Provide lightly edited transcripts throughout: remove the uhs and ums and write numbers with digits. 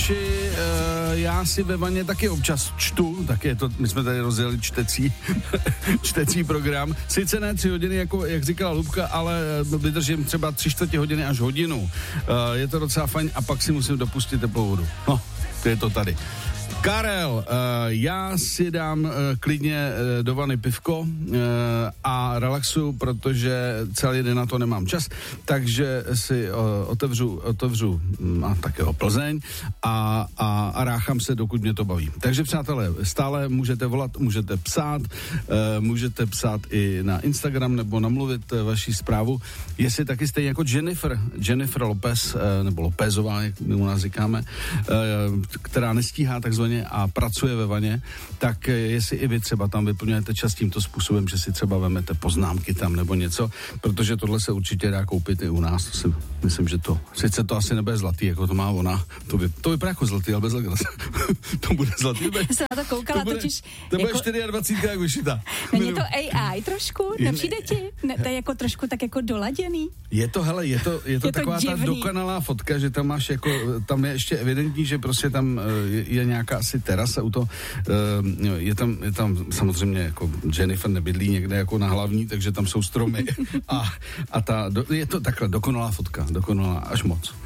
Miloši, já si ve vaně taky občas čtu, tak je to, my jsme tady rozjeli čtecí program. Sice ne 3 hodiny, jako jak říkala Lubka, ale vydržím třeba 3/4 hodiny až hodinu. Je to docela fajn a pak si musím dopustit teplou vodu. No, to je to tady. Karel, já si dám klidně do vany pivko a relaxuju, protože celý den na to nemám čas, takže si otevřu také Plzeň a ráchám se, dokud mě to baví. Takže přátelé, stále můžete volat, můžete psát i na Instagram nebo namluvit vaši zprávu, jestli taky stejně jako Jennifer Lopez, nebo Lopezová, jak my u nás říkáme, která nestíhá takzvaně a pracuje ve vaně, tak jestli i vy třeba tam vyplňujete čas tímto způsobem, že si třeba vemete poznámky tam nebo něco, protože tohle se určitě dá koupit i u nás. Myslím, že to, sice to asi nebude zlatý, jako to má ona, to vypadá jako zlatý, ale bez legrace. To bude zlatý. Jsem na to koukala, totiž... To bude 24 jak vyšitá. Není to AI trošku? Nepřijde ti? To je jako trošku tak jako doladěný? Je to taková ta dokonalá fotka, že tam máš jako, tam je ještě evidentní, že prostě tam je nějaká asi terasa u toho, je tam samozřejmě jako Jennifer nebydlí někde jako na hlavní, takže tam jsou stromy je to takhle dokonalá fotka, dokonalá až moc.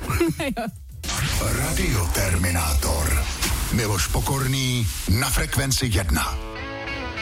Radio Terminátor. Miloš Pokorný na Frekvenci 1.